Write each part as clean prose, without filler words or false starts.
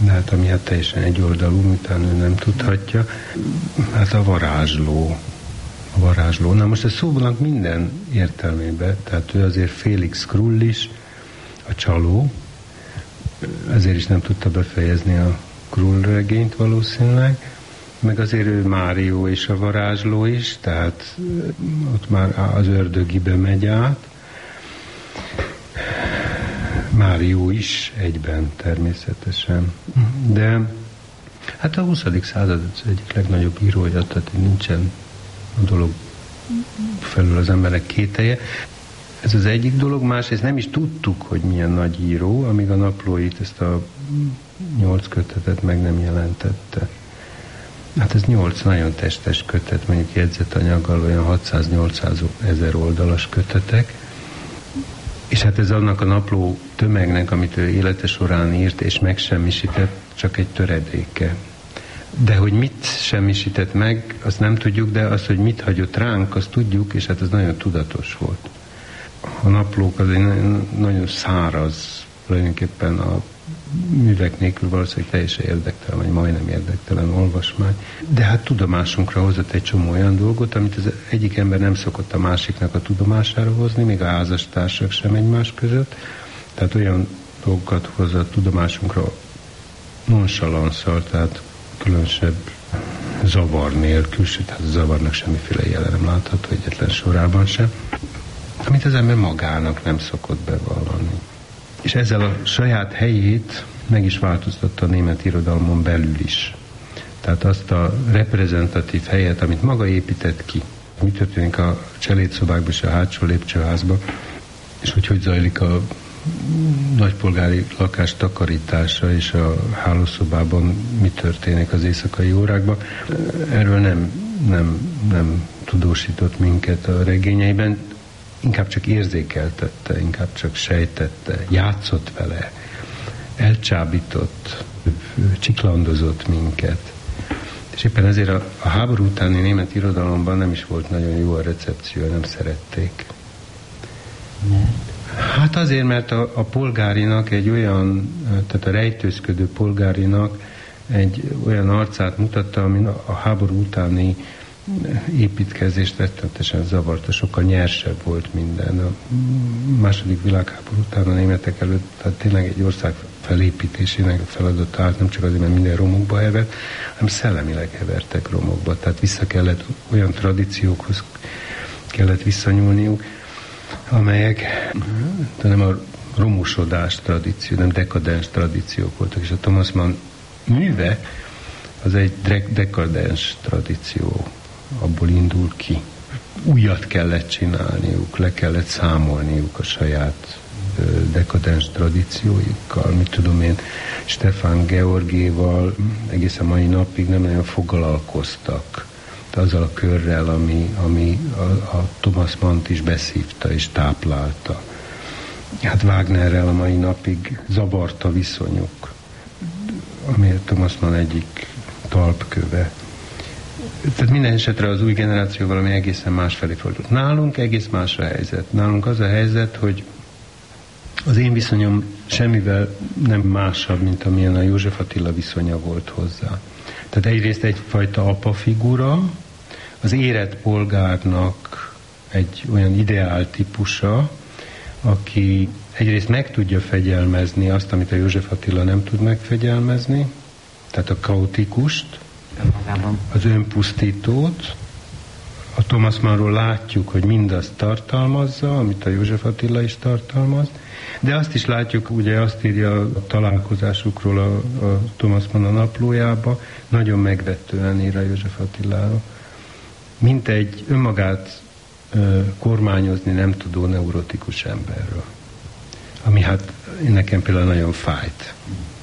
De hát ami hát teljesen egyoldalú, miután ő nem tudhatja, hát a varázsló. Na most a szónak minden értelmében, tehát ő azért Félix Krull is, a csaló, ezért is nem tudta befejezni a Krull regényt valószínűleg, meg azért ő Mário és a varázsló is, tehát ott már az ördögibe megy át. Mário is egyben természetesen. De hát a 20. század az egyik legnagyobb írója, tehát nincsen a dolog felül az emberek kételje. Ez az egyik dolog, másrészt nem is tudtuk, hogy milyen nagy író, amíg a naplóit, ezt a 8 kötetet meg nem jelentette. Hát ez 8 nagyon testes kötet, mondjuk jegyzetanyaggal olyan 600-800 ezer oldalas kötetek, és hát ez annak a napló tömegnek, amit ő élete során írt és megsemmisített, csak egy töredéke. De hogy mit semmisített meg, azt nem tudjuk, de azt, hogy mit hagyott ránk, azt tudjuk, és hát ez nagyon tudatos volt. A naplók az egy nagyon száraz, tulajdonképpen a művek nélkül valószínűleg teljesen érdektelen, vagy majdnem érdektelen olvasmány. De hát tudomásunkra hozott egy csomó olyan dolgot, amit az egyik ember nem szokott a másiknak a tudomására hozni, még a házastársak sem egymás között. Tehát olyan dolgokat hozott tudomásunkra nonchalanszal, tehát különösebb zavar nélkül, sőt, hát a zavarnak semmiféle jele nem látható, egyetlen sorában sem, amit az ember magának nem szokott bevallani. És ezzel a saját helyét meg is változtatta a német irodalmon belül is. Tehát azt a reprezentatív helyet, amit maga épített ki. Mi történik a cselédszobákban és a hátsó lépcsőházban, és hogy zajlik a nagypolgári lakás takarítása, és a hálószobában mi történik az éjszakai órákban. Erről nem tudósított minket a regényeiben, inkább csak érzékeltette, inkább csak sejtette, játszott vele, elcsábított, csiklandozott minket. És éppen ezért a háború utáni német irodalomban nem is volt nagyon jó a recepció, nem szerették. Hát azért, mert a polgárinak egy olyan, tehát a rejtőzködő polgárinak egy olyan arcát mutatta, ami a háború utáni építkezést rettenetesen zavarta, sokkal nyersebb volt minden. A második világháború után a németek előtt, tehát tényleg egy ország felépítésének feladata állt, nem csak azért, mert minden romokba hevert, hanem szellemileg hevertek romokba. Tehát vissza kellett, olyan tradíciókhoz kellett visszanyúlniuk, amelyek de nem a romosodás tradíció, nem dekadens tradíciók voltak, és a Thomas Mann műve az egy dekadens tradíció, abból indul ki. Újat kellett csinálniuk, le kellett számolniuk a saját dekadens tradícióikkal, mit tudom én, Stefan Georgéval egészen mai napig nem nagyon foglalkoztak. Azzal a körrel, ami a Thomas Mannt is beszívta és táplálta. Hát Wagnerrel a mai napig zavarta viszonyuk, ami Thomas Mann egyik talpköve. Tehát minden esetre az új generáció valami egészen másfelé fordult. Nálunk egész más a helyzet. Nálunk az a helyzet, hogy az én viszonyom semmivel nem másabb, mint amilyen a József Attila viszonya volt hozzá. Tehát egyrészt egyfajta apafigura, az érett polgárnak egy olyan ideál típusa, aki egyrészt meg tudja fegyelmezni azt, amit a József Attila nem tud megfegyelmezni, tehát a kaotikust, az önpusztítót. A Thomas Mannról látjuk, hogy mindazt tartalmazza, amit a József Attila is tartalmaz, de azt is látjuk, ugye azt írja a találkozásukról a Thomas Mann a naplójába, nagyon megvetően ír a József Attiláról, mint egy önmagát kormányozni nem tudó neurotikus emberről. Ami hát nekem például nagyon fájt.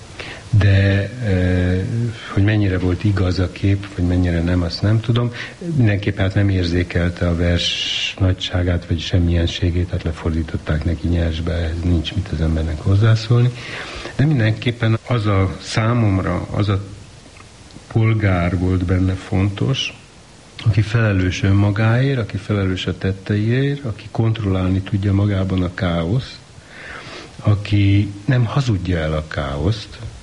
De hogy mennyire volt igaz a kép, vagy mennyire nem, azt nem tudom. Mindenképp hát nem érzékelte a vers nagyságát, vagy semmilyenségét, tehát lefordították neki nyersbe, ez nincs mit az embernek hozzászólni. De mindenképpen az a számomra, az a polgár volt benne fontos, aki felelős önmagáért, aki felelős a tetteiért, aki kontrollálni tudja magában a káoszt, aki nem hazudja el a káoszt,